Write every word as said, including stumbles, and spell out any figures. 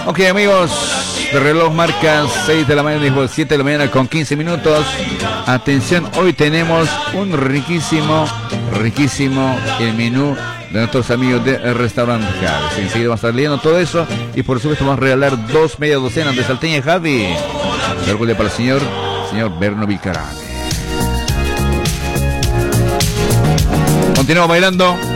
Ok, amigos, el reloj marca seis de la mañana, dijo siete de la mañana con quince minutos. Atención, hoy tenemos un riquísimo, riquísimo el menú de nuestros amigos de Restaurante Javi. Enseguida vamos a estar leyendo todo eso y por supuesto vamos a regalar dos media docenas de salteña Javi. Algo para el señor, señor Berno Vicarani. Continuamos bailando.